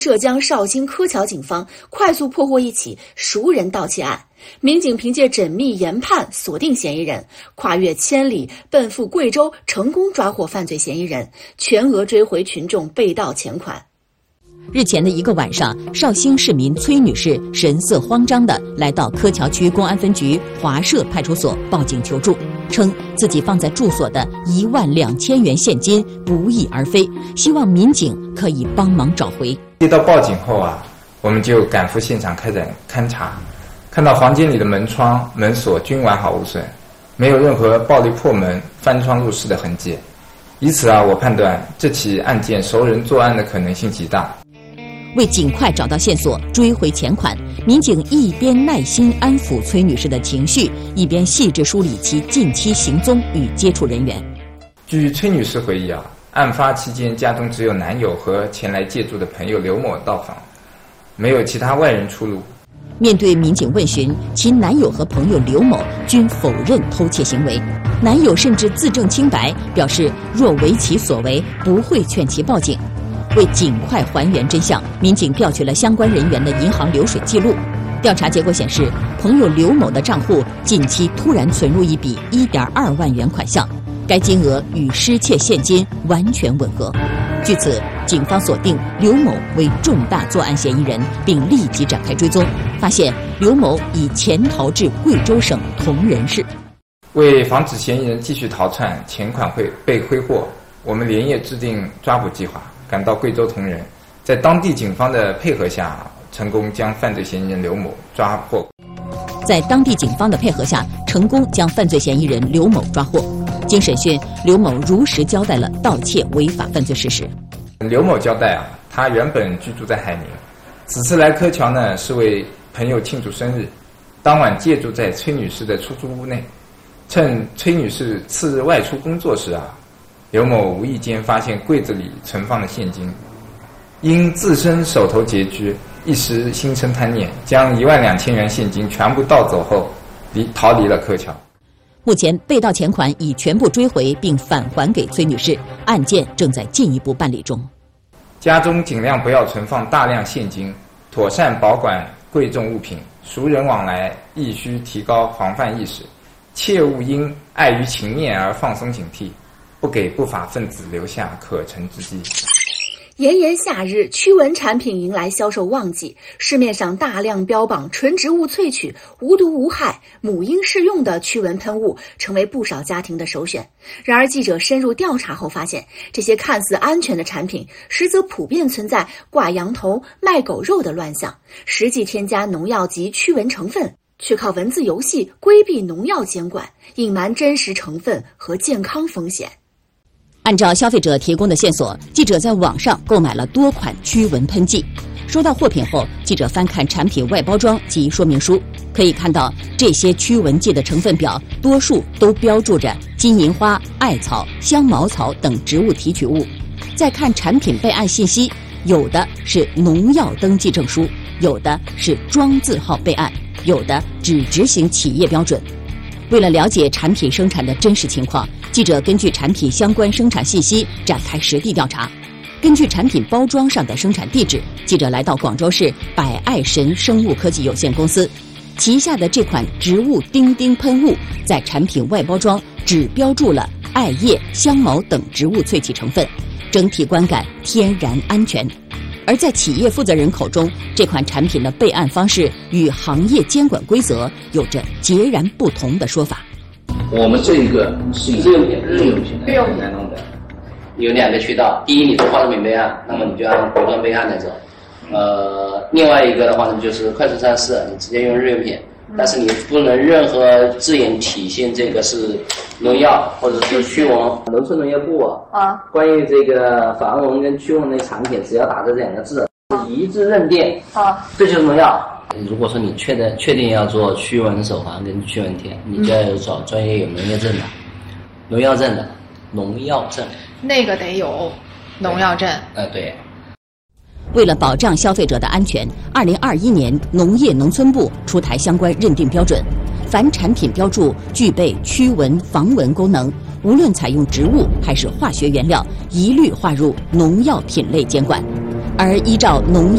浙江绍兴柯桥警方快速破获一起熟人盗窃案，民警凭借缜密研判锁定嫌疑人，跨越千里奔赴贵州，成功抓获犯罪嫌疑人，全额追回群众被盗钱款。 日前的一个晚上，绍兴市民崔女士神色慌张地来到柯桥区公安分局华社派出所报警求助，称自己放在住所的12000元现金不翼而飞，希望民警可以帮忙找回。 接到报警后我们就赶赴现场开展勘查，看到房间里的门窗、门锁均完好无损，没有任何暴力破门、翻窗入室的痕迹。以此我判断这起案件熟人作案的可能性极大。 为尽快找到线索、追回钱款，民警一边耐心安抚崔女士的情绪，一边细致梳理其近期行踪与接触人员。 据崔女士回忆案发期间家中只有男友和前来借住的朋友刘某到访，没有其他外人出入。 面对民警问询，其男友和朋友刘某均否认偷窃行为，男友甚至自证清白，表示若为其所为，不会劝其报警。为尽快还原真相，民警调取了相关人员的银行流水记录。调查结果显示，朋友刘某的账户近期突然存入一笔1.2万元款项，该金额与失窃现金完全吻合。据此，警方锁定刘某为重大作案嫌疑人，并立即展开追踪，发现刘某已潜逃至贵州省铜仁市。 为防止嫌疑人继续逃窜，钱款会被挥霍，我们连夜制定抓捕计划，赶到贵州铜仁，在当地警方的配合下，成功将犯罪嫌疑人刘某抓获。 在当地警方的配合下，成功将犯罪嫌疑人刘某抓获。经审讯，刘某如实交代了盗窃违法犯罪事实。 刘某交代他原本居住在海宁，此次来柯桥是为朋友庆祝生日，当晚借住在崔女士的出租屋内。趁崔女士次日外出工作时刘某无意间发现柜子里存放了现金，因自身手头拮据，一时心生贪念，将12000元现金全部盗走后逃离了柯桥。 目前被盗钱款已全部追回并返还给崔女士，案件正在进一步办理中。 家中尽量不要存放大量现金，妥善保管贵重物品，熟人往来亦需提高防范意识，切勿因碍于情面而放松警惕，不给不法分子留下可乘之机。 炎炎夏日，驱蚊产品迎来销售旺季，市面上大量标榜纯植物萃取、无毒无害、母婴适用的驱蚊喷雾成为不少家庭的首选。然而，记者深入调查后发现，这些看似安全的产品，实则普遍存在挂羊头、卖狗肉的乱象，实际添加农药及驱蚊成分，却靠文字游戏规避农药监管，隐瞒真实成分和健康风险。 按照消费者提供的线索，记者在网上购买了多款驱蚊喷剂。收到货品后，记者翻看产品外包装及说明书，可以看到这些驱蚊剂的成分表多数都标注着金银花、艾草、香茅草等植物提取物。再看产品备案信息，有的是农药登记证书，有的是庄字号备案，有的只执行企业标准。为了了解产品生产的真实情况，记者根据产品相关生产信息展开实地调查。根据产品包装上的生产地址，记者来到广州市百爱神生物科技有限公司，旗下的这款植物丁丁喷雾，在产品外包装只标注了艾叶、香茅等植物萃取成分，整体观感天然安全。而在企业负责人口中，这款产品的备案方式与行业监管规则有着截然不同的说法。 我们这一个是日用品来弄的，有2个渠道。第一，你做化妆品备案，那么你就按国专备案来走。另外一个的话呢，就是快速上市，你直接用日用品，但是你不能任何字眼体现这个是农药或者是驱蚊。农村农业部关于这个防蚊跟驱蚊的产品，只要打这2个字，一致认定这就是农药。如果说你确定要做驱蚊手环跟驱蚊贴，你就要找专业有农业证的、农药证的、农药证， 那个得有农药证。 对。 为了保障消费者的安全，2021年农业农村部出台相关认定标准，凡产品标注具备驱蚊防蚊功能，无论采用植物还是化学原料，一律划入农药品类监管。而依照农